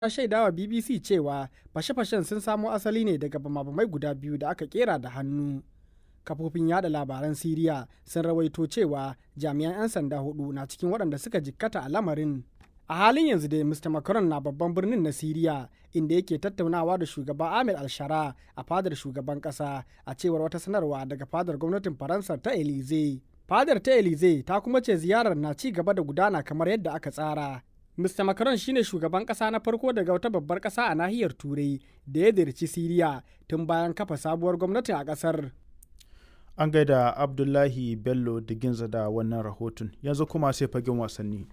ta shaidawa BBC cewa fashe-fashen sun samo asali ne daga bama-bamai guda biyu da aka kera da hannu. Kafofin yada labaran Siriya sun rawaito cewa jami'an 'yan sanda 4 na cikin waɗanda suka jikkata a lamarin. A halin yanzu dai Mr. Macron na babban birnin na Siriya inda yake tattaunawa da shugaba Ahmed al-Shara a fadar shugaban ƙasa, a cewar wata sanarwa daga fadar gwamnatin Faransa ta Elysee. Fadar ta Elysee ta kuma ce ziyarar na ci gaba da gudana kamar yadda aka tsara. Mr. Macron shine shugaban ƙasa na farko daga wata babbar ƙasa a nahiyar Turai da ya ziyarci Siriya tun bayan kafa sabuwar gwamnati a ƙasar. An gaida Abdullahi Bello Diginza da wannan rahoton. Yanzu kuma sai fagen wasanni.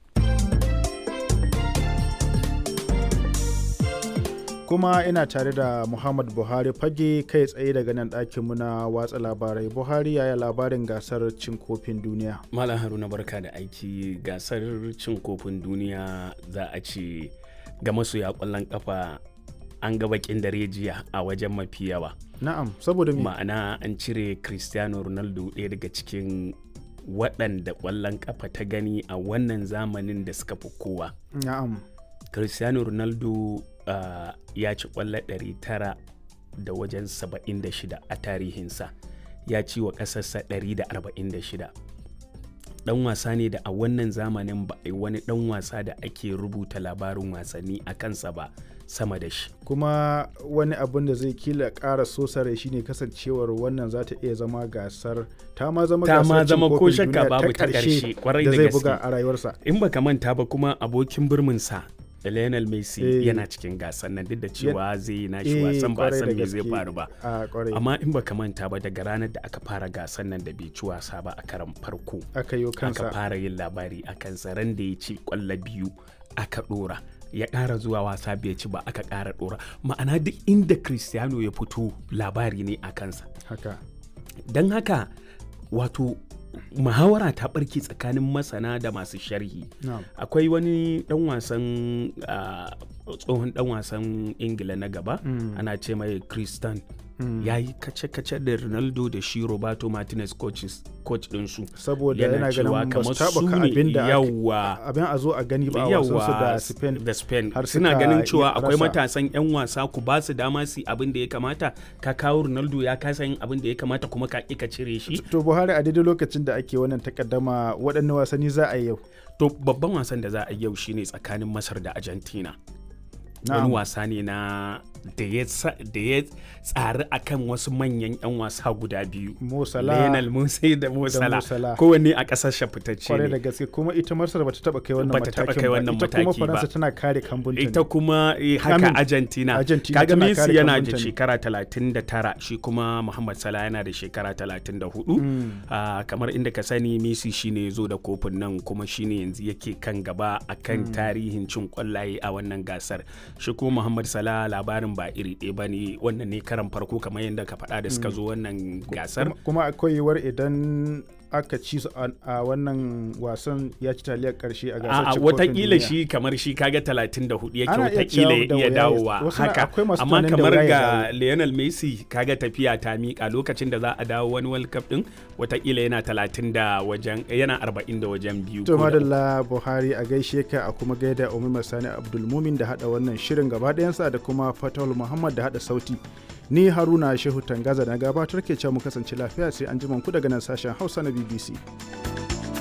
Kuma ina tare da Muhammad Buhari fage kai tsaye daga nan ɗakinmu na watsa labarai. Buhari, yaya labarin gasar cin kofin duniya? Malam Haruna, barka da aiki. Gasar cin kofin duniya za a ce ga masoya ƙwallon kafa an ga bakin dare jiya a wajen mafi yawa. Na'am, saboda me? Ma'ana an cire Cristiano Ronaldo ɗaya daga cikin waɗanda ƙwallon kafa ta gani a wannan zamanin da suka fi kowa. Na'am. Cristiano Ronaldo ya ci ƙwallo 900 da wajen 76 a tarihinsa, ya ci wa ƙasarsa 146. Ɗan wasa ne da a wannan zamanin ba a yi wani ɗan wasa da ake rubuta labarin wasanni a kansa ba sama da shi. Kuma wani abin da zai kila ƙara sosare shine kasancewar wannan za ta iya zama gasar ta ma zama gasar cin kofin duniya ta ƙarshe da zai buga a rayuwarsa. In baka manta ba kuma abokin birminsa Lionel Messi yana cikin gasar nan, duk da cewa zai yi nashi wasan ba san me zai faru ba. Amma in baka manta ba, daga ranar da aka fara gasar nan da bai ci wasa ba a karan farko aka fara yin labari a kansa. Ran da ya ci ƙwallo 2 aka ɗora, ya ƙara zuwa wasa bai ci ba aka ƙara ɗora. Ma'ana duk inda Cristiano ya fito labari ne a kansa. Don haka wato muhawara ta barke tsakanin masana da masu sharhi. Akwai wani dan wasan tsohon dan wasan Ingila na gaba ana ce mai Christian, ya yi kace-kace da Ronaldo da shi Roberto Martinez coach ɗinsu, saboda yana ganin ba su taɓa abin a zo a gani ba a wasansu da Spain. Suna ganin cewa akwai matasan 'yan wasa, ku ba su dama su abin da ya kamata. Ka kawo Ronaldo ya kasa yin abin da ya kamata kuma ka ƙi ka cire shi. To Buhari, a daidai lokacin da ake wannan takaddama, waɗanne wasanni za a yi yau? To babban wasan da za a yi yau shine tsakanin Masar da Argentina. Wani wasa ne da ya tsari akan wasu manyan 'yan wasa guda biyu, Lionel Messi da Mo Salah, kowanne a ƙasar fitacce ne. Kwarai da gaske, kuma ita Masar bata taɓa kai wannan matakin ba. Ita kuma Faransa tana kare kambunta. Ita kuma haka Argentina. Kaga Messi yana da shekara 39, shi kuma Muhammad Salah yana da shekara 34. Kamar inda ka sani, Messi shine zo da kofin nan kuma shine yanzu yake kan gaba akan tarihin cin kwallaye a wannan gasar. Shi kuma Muhammad Salah labarin ba iri ɗaya ba ne, wannan ne karan farko kamar yadda ka faɗa da suka zo wannan gasar. Kuma akwai yiwuwar idan aka ci su a wannan wasan ya ci taliyar karshe a gasar cin kofin duniya. Watakila shi kamar shi kaga 34 yake watakila ya iya dawowa haka, amma kamar ga Lionel Messi kaga tafiya ta miƙa lokacin da za a dawo wani World Cup din, watakila yana 40 da wajen biyu. To madalla Buhari, a gaishe ka, a kuma gaida Umar Sani Abdulmumin da hada wannan shirin gaba ɗayansa da kuma Fatawul Muhammad da hada sauti. Ni Haruna Shehu Tangaza na gabatar ke cewa mu kasance lafiya, sai an ji ku daga nan sashen Hausa na BBC.